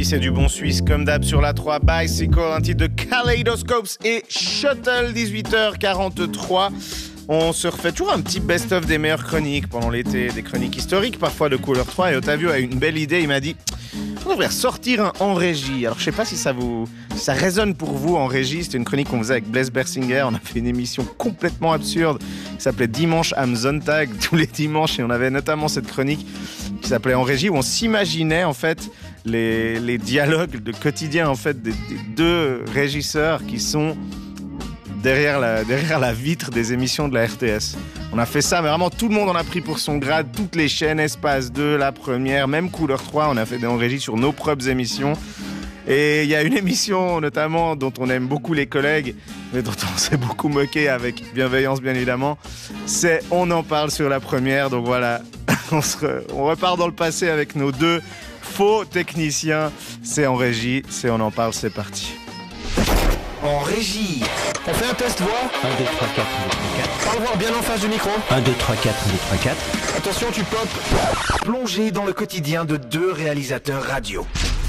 samedi, c'est du bon suisse comme d'hab sur la 3. Bicycle, un titre de Kaleidoscopes et Shuttle, 18h43. On se refait toujours un petit best-of des meilleures chroniques pendant l'été, des chroniques historiques, parfois de Couleur 3. Et Otavio a une belle idée, il m'a dit on devrait ressortir un en régie. Alors je sais pas si ça résonne pour vous en régie. C'était une chronique qu'on faisait avec Blaise Bersinger. On a fait une émission complètement absurde qui s'appelait Dimanche am Sonntag, tous les dimanches, et on avait notamment cette chronique qui s'appelait En régie, où on s'imaginait en fait les dialogues de quotidien en fait des deux régisseurs qui sont derrière la vitre des émissions de la RTS. On a fait ça, mais vraiment tout le monde en a pris pour son grade, toutes les chaînes, Espace 2, La Première, même Couleur 3, on a fait des en régie sur nos propres émissions. Et il y a une émission notamment dont on aime beaucoup les collègues, mais dont on s'est beaucoup moqué avec bienveillance bien évidemment, c'est On en parle sur La Première. Donc voilà, on repart dans le passé avec nos deux faux techniciens. C'est en régie, c'est On en parle, c'est parti. En régie. On fait un test voix. 1, 2, 3, 4, 1, 2, 3, 4. Parle voir bien en face du micro. 1, 2, 3, 4, 1, 2, 3, 4. Attention, tu pop. Plongez dans le quotidien de deux réalisateurs radio.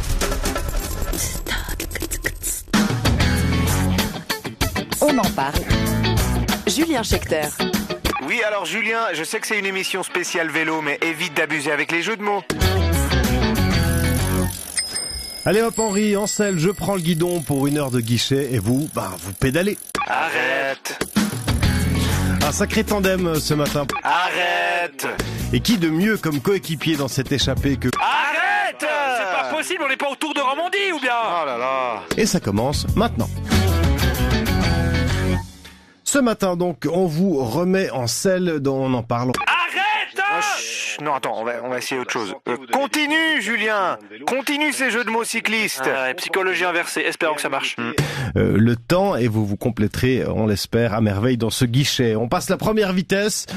On en parle. Julien Schechter. Oui, alors Julien, je sais que c'est une émission spéciale vélo, mais évite d'abuser avec les jeux de mots. Allez hop Henri, en selle, je prends le guidon pour 1 heure de guichet et vous, vous pédalez. Arrête. Un sacré tandem ce matin. Arrête. Et qui de mieux comme coéquipier dans cette échappée que... Arrête. C'est pas possible, on n'est pas au Tour de Romandie ou bien? Oh là là. Et ça commence maintenant. Ce matin donc, on vous remet en selle dont on en parle. Non, attends, on va essayer autre chose. Continue, Julien. Continue ces jeux de mots cyclistes. Psychologie inversée, espérons que ça marche. Le temps, et vous vous compléterez, on l'espère, à merveille dans ce guichet. On passe la première vitesse.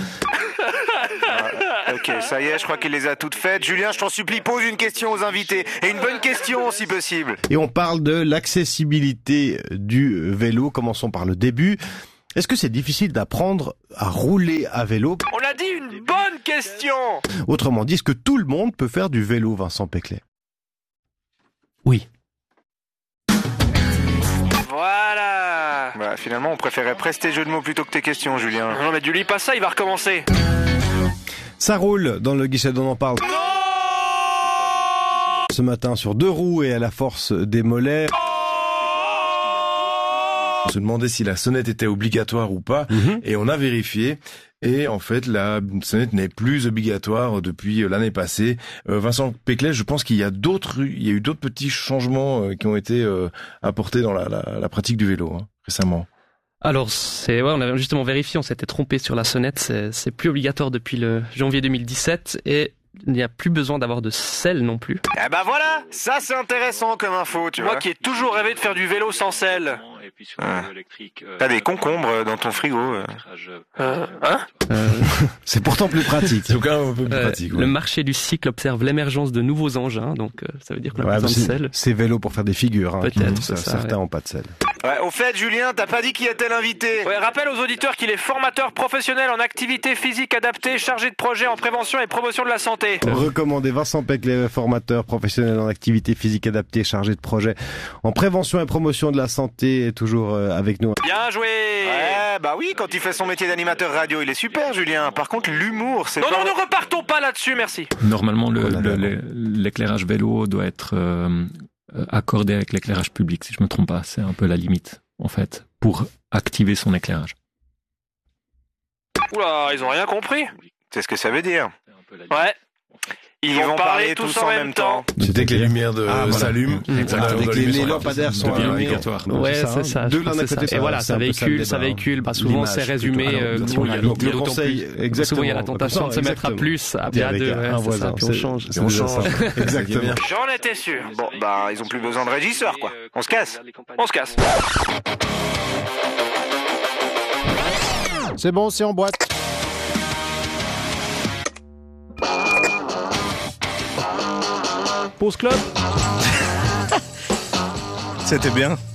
Ok, ça y est, je crois qu'il les a toutes faites. Julien, je t'en supplie, pose une question aux invités. Et une bonne question, si possible. Et on parle de l'accessibilité du vélo. Commençons par le début. Est-ce que c'est difficile d'apprendre à rouler à vélo? On a dit une bonne question. Autrement dit, est-ce que tout le monde peut faire du vélo, Vincent Peclet? Oui. Voilà. Bah, finalement, on préférait presque tes jeux de mots plutôt que tes questions, Julien. Non mais tu lis pas ça, il va recommencer. Ça roule dans le guichet dont on parle. Non. Ce matin sur 2 roues et à la force des mollets. On se demandait si la sonnette était obligatoire ou pas, et on a vérifié. Et en fait, la sonnette n'est plus obligatoire depuis l'année passée. Vincent Peclet, je pense qu'il y a eu d'autres petits changements qui ont été apportés dans la pratique du vélo récemment. Alors on avait justement vérifié, on s'était trompé sur la sonnette. C'est plus obligatoire depuis le janvier 2017 et il n'y a plus besoin d'avoir de selle non plus. Eh ben voilà, ça c'est intéressant comme info, tu vois. Moi qui ai toujours rêvé de faire du vélo sans selle. T'as des concombres dans ton frigo. C'est pourtant plus pratique. C'est quand même un peu plus pratique. Le marché du cycle observe l'émergence de nouveaux engins, donc ça veut dire qu'on a besoin de selle. C'est vélo pour faire des figures. Peut-être, c'est ça, certains n'ont pas de selle. Ouais, au fait, Julien, t'as pas dit qui était l'invité? Ouais, rappelle aux auditeurs qu'il est formateur professionnel en activité physique adaptée, chargé de projet en prévention et promotion de la santé. Recommandé Vincent Peclet, formateur professionnel en activité physique adaptée, chargé de projet en prévention et promotion de la santé, est toujours avec nous. Bien joué. Ouais, bah oui, quand il fait son métier d'animateur radio, il est super, Julien. Par contre, l'humour, c'est Non, ne repartons pas là-dessus, merci. Normalement, l'éclairage vélo doit être accordé avec l'éclairage public, si je me trompe pas. C'est un peu la limite, en fait, pour activer son éclairage. Oula, ils ont rien compris. C'est ce que ça veut dire. Ouais. Ils vont parler tous en même temps. C'était que les lumières s'allument. Avec les lampadaires sont obligatoires. Ouais, c'est ça. Deux l'un à côté. Et voilà, ça véhicule. Souvent, c'est résumé. Le conseil, exactement. Souvent, il y a la tentation de se mettre à plus, à deux. Un voisin. Puis on change. Exactement. J'en étais sûr. Bon, bah, ils ont plus besoin de régisseur, quoi. On se casse. C'est bon, c'est en boîte. Pause club. C'était bien.